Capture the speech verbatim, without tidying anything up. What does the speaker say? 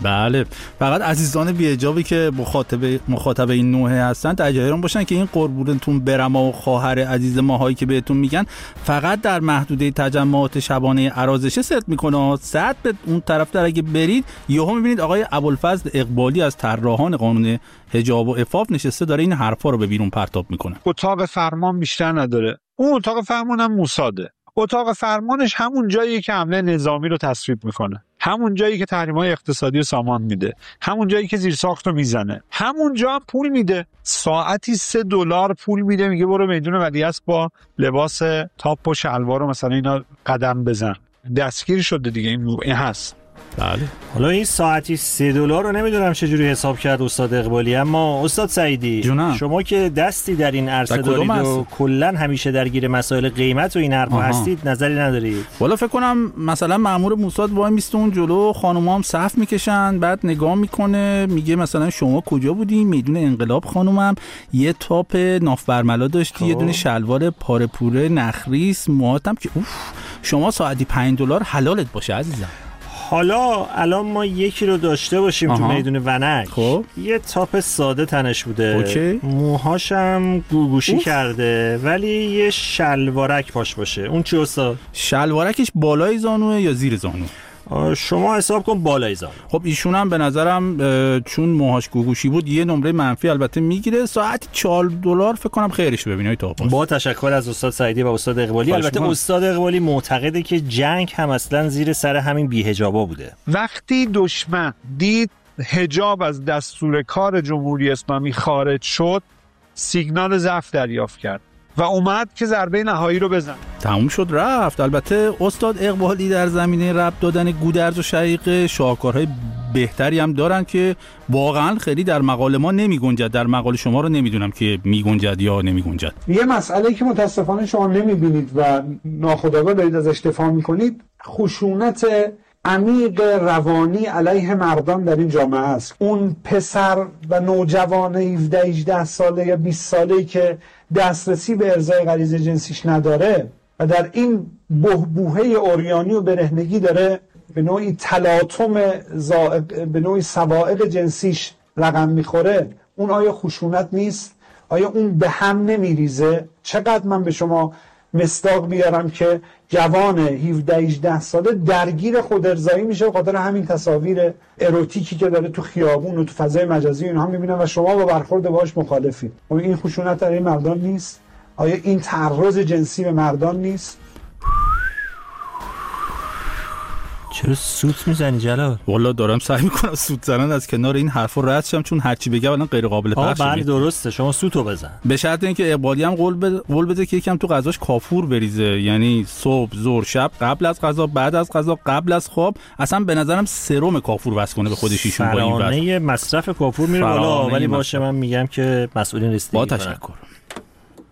بله، فقط عزیزان بی‌حجابی که مخاطب مخاطب این نوعه هستن در جریان باشن که این قربونتون برم و خواهر عزیز ماهایی که بهتون میگن فقط در محدوده تجمعات شبانه عرازشه صدق میکنه. صد به اون طرف در اگه برید یهو میبینید آقای ابوالفضل اقبالی از طراحان قانون حجاب و عفاف نشسته داره این حرفا رو به بیرون پرتاب میکنه. اتاق فرمان بیشتر نداره، اون اتاق فرمان هم موساده. اتاق فرمانش همون جاییه که حمله نظامی رو تصویب میکنه، همون جایی که تحریم‌های اقتصادی رو سامان میده، همون جایی که زیرساخت رو میزنه، همون جا هم پول میده. ساعتی سه دلار پول میده، میگه برو میدون ولیعصر با لباس تاپ و شلوار و مثلا اینا قدم بزن. دستگیر شده دیگه، این این هست. بله. حالا این ساعتی سه دلار رو نمیدونم چجوری حساب کرد استاد اقبالی، اما استاد سعیدی جونم. شما که دستی در این عرصه دارید و کلا همیشه درگیر مسائل قیمت و این حرفا هستید، نظری ندارید؟ والا فکر کنم مثلا مأمور موساد وای میسته اون جلو، خانوما هم صف میکشن، بعد نگاه میکنه میگه مثلا شما کجا بودی؟ میدون انقلاب خانومم، یه تاپ ناف برملا داشتی، یه دونه شلوار پاره پوره نخریس، موهاتم که اوف شما ساعتی پنج دلار حلالت باشه عزیزم. حالا الان ما یکی رو داشته باشیم آها. تو میدون ونک خب یه تاپ ساده تنش بوده، اوکی. موهاشم گوگوشی اوف. کرده ولی یه شلوارک پاش باشه، اون چی استاد؟ شلوارکش بالای زانوه یا زیر زانو؟ شما حساب کن بالای زانو. خب ایشون هم به نظرم چون موهاش گوگوشی بود یه نمره منفی البته میگیره. ساعت چهار دلار فکر کنم خیرش ببینید تا پاس. با تشکر از استاد سعیدی و استاد اقبالی. البته من. استاد اقبالی معتقده که جنگ هم اصلا زیر سر همین بی‌حجابا بوده. وقتی دشمن دید حجاب از دستور کار جمهوری اسلامی خارج شد، سیگنال ضعف دریافت کرد و اومد که ضربه نهایی رو بزنه. تموم شد رفت. البته استاد اقبالی در زمینه ربط دادن گودرز و شقیقه شاهکارهای بهتری هم دارن که واقعا خیلی در مقال ما نمی گنجد. در مقال شما رو نمیدونم که می گنجد یا نمی گنجد. یه مسئله که متاسفانه شما نمی بینید و ناخودآگاه دارید ازش دفاع میکنید، خشونت عمیق روانی علیه مردان در این جامعه است. اون پسر و نوجوان هفده هجده ساله یا بیست ساله‌ای که دسترسی به ارضای غریزه جنسیش نداره و در این بحبوحه عریانی و برهنگی داره به نوعی تلاطم زائق، به نوعی سوائق جنسیش رقم میخوره، اون آیا خشونت نیست؟ آیا اون به هم نمیریزه؟ چقدر من به شما مصداق بیارم که جوان هفده هجده ساله درگیر خودارضایی میشه به خاطر همین تصاویر اروتیکی که داره تو خیابون و تو فضای مجازی اینها میبینن و شما با برخورد باهاش مخالفید. آیا این خشونت برای مردان نیست؟ آیا این تعرض جنسی به مردان نیست؟ چرا سوت میزنی جلال؟ والا دارم سعی میکنم سوت زنن از کنار این حرفا رد شم، چون هر چی بگم الان غیر قابل پخشه. بله درسته، شما سوتو بزن. به شرط اینکه اقبالی هم قول بده قول بده که یکم تو غذاش کافور بریزه، یعنی صبح ظهر شب، قبل از غذا بعد از غذا قبل از خواب، اصلا به نظرم سرم کافور واسه کنه به خودش ایشون با این واسه. فرانه مصرف کافور میره بالا، ولی باشه من میگم که مسئولین رسیدگی با تشکر.